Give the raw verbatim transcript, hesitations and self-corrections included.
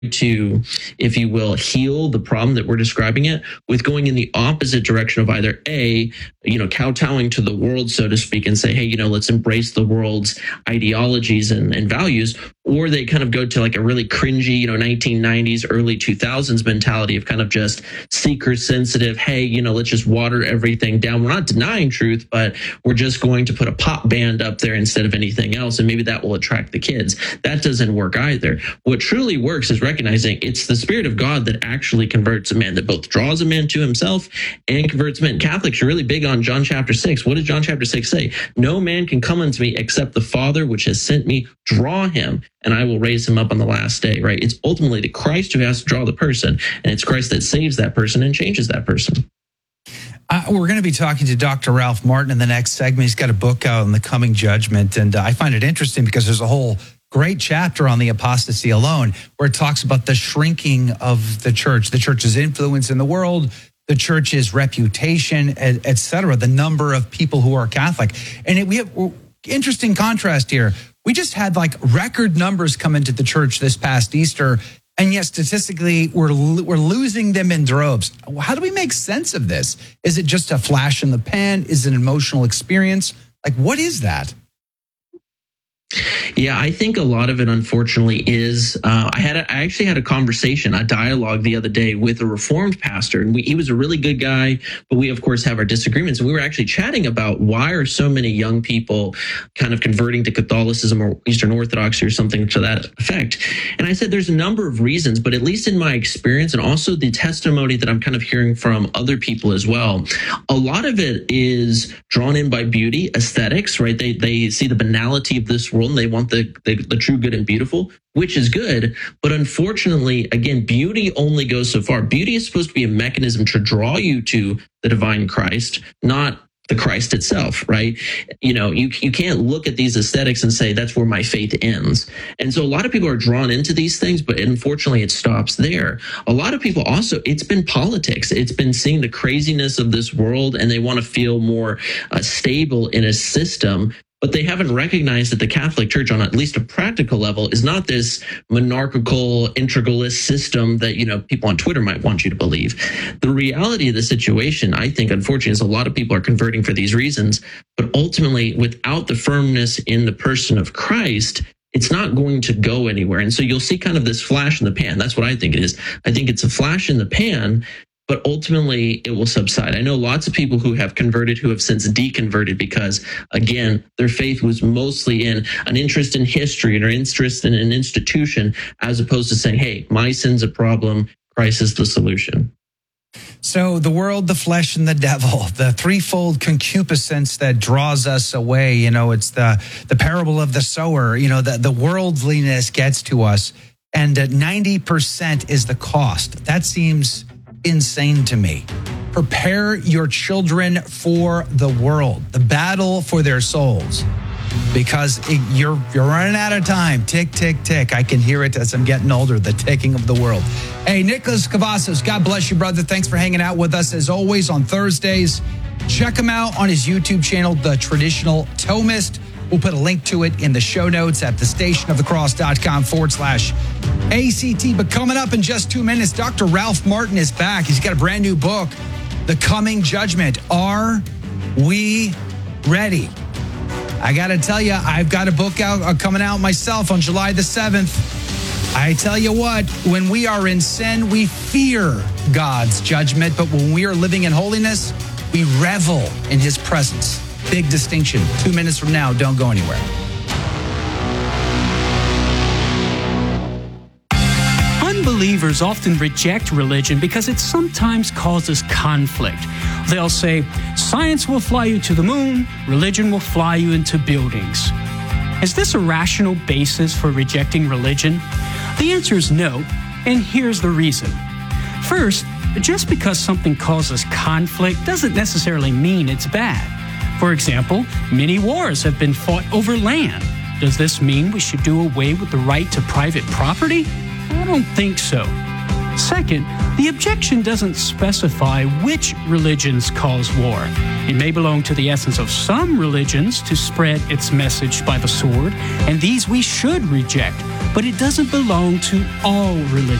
to, if you will, heal the problem that we're describing it with going in the opposite direction of either A, you know, kowtowing to the world, so to speak, and say, hey, you know, let's embrace the world's ideologies and, and values, or they kind of go to like a really cringy, you know, nineteen nineties, early two thousands mentality of kind of just seeker sensitive, hey, you know, let's just water everything down. We're not denying truth, but we're just going to put a pop band up there instead of anything else, and maybe that will attract the kids. That doesn't work either. What truly works is recognizing it's the Spirit of God that actually converts a man, that both draws a man to himself and converts men. Catholics are really big on John chapter six. What does John chapter six say? No man can come unto me except the Father which has sent me draw him, and I will raise him up on the last day, right? It's ultimately the Christ who has to draw the person, and it's Christ that saves that person and changes that person. Uh, we're going to be talking to Doctor Ralph Martin in the next segment. He's got a book out on the coming judgment, and uh, I find it interesting because there's a whole great chapter on the apostasy alone where it talks about the shrinking of the church, the church's influence in the world, the church's reputation, et cetera, the number of people who are Catholic. And it, we have interesting contrast here. We just had like record numbers come into the church this past Easter, and yet statistically we're we're losing them in droves. How do we make sense of this? Is it just a flash in the pan? Is it an emotional experience? Like, what is that? Yeah, I think a lot of it, unfortunately, is uh, I had a, I actually had a conversation, a dialogue the other day with a Reformed pastor, and we, he was a really good guy, but we, of course, have our disagreements. And we were actually chatting about why are so many young people kind of converting to Catholicism or Eastern Orthodoxy or something to that effect. And I said there's a number of reasons, but at least in my experience and also the testimony that I'm kind of hearing from other people as well, a lot of it is drawn in by beauty, aesthetics, right? They, they see the banality of this world, and they want the, the the true good and beautiful, which is good. But unfortunately, again, beauty only goes so far. Beauty is supposed to be a mechanism to draw you to the divine Christ, not the Christ itself, right? You know, you you can't look at these aesthetics and say that's where my faith ends. And so a lot of people are drawn into these things, but unfortunately it stops there. A lot of people also, it's been politics. It's been seeing the craziness of this world, and they want to feel more uh, stable in a system. But they haven't recognized that the Catholic Church, on at least a practical level, is not this monarchical integralist system that, you know, people on Twitter might want you to believe. The reality of the situation, I think, unfortunately, is a lot of people are converting for these reasons. But ultimately, without the firmness in the person of Christ, it's not going to go anywhere. And so you'll see kind of this flash in the pan. That's what I think it is. I think it's a flash in the pan, but ultimately it will subside. I know lots of people who have converted who have since deconverted because, again, their faith was mostly in an interest in history and an interest in an institution, as opposed to saying, hey, my sin's a problem, Christ is the solution. So the world, the flesh, and the devil, the threefold concupiscence that draws us away, you know, it's the, the parable of the sower, you know, the, the worldliness gets to us, and uh, ninety percent is the cost. That seems insane to me. Prepare your children for the world, the battle for their souls, because it, you're you're running out of time. Tick, tick, tick. I can hear it as I'm getting older, the ticking of the world. Hey, Nicholas Cavazos, God bless you, brother. Thanks for hanging out with us as always on Thursdays. Check him out on his YouTube channel, The Traditional Thomist. We'll put a link to it in the show notes at thestationofthecross.com forward slash ACT. But coming up in just two minutes, Doctor Ralph Martin is back. He's got a brand new book, The Coming Judgment. Are we ready? I got to tell you, I've got a book out uh, coming out myself on July the seventh. I tell you what, when we are in sin, we fear God's judgment. But when we are living in holiness, we revel in his presence. Big distinction. Two minutes from now, don't go anywhere. Unbelievers often reject religion because it sometimes causes conflict. They'll say, science will fly you to the moon, religion will fly you into buildings. Is this a rational basis for rejecting religion? The answer is no, and here's the reason. First, just because something causes conflict doesn't necessarily mean it's bad. For example, many wars have been fought over land. Does this mean we should do away with the right to private property? I don't think so. Second, the objection doesn't specify which religions cause war. It may belong to the essence of some religions to spread its message by the sword, and these we should reject. but it doesn't belong to all religions.